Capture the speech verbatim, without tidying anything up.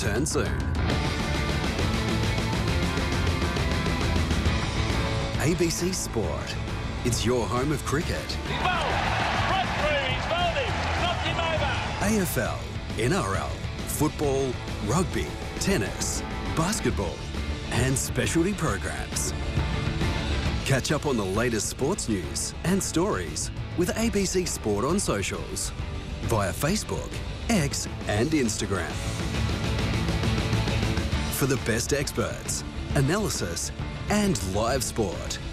return soon. A B C Sport. It's your home of cricket. He's bowled. Right through. He's bowled him. Knocked him over. A F L, N R L, football, rugby, tennis, basketball, and specialty programs. Catch up on the latest sports news and stories with A B C Sport on socials via Facebook, X, and Instagram. For the best experts, analysis, and live sport.